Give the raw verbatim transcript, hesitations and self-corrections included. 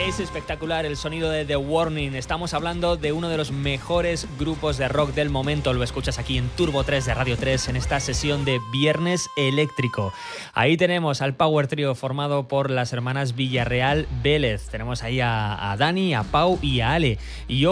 Es espectacular el sonido de The Warning. Estamos hablando de uno de los mejores grupos de rock del momento. Lo escuchas aquí en Turbo tres de Radio tres en esta sesión de Viernes Eléctrico. Ahí tenemos al Power Trio formado por las hermanas Villarreal Vélez. Tenemos ahí a, a Dani, a Pau y a Ale. Y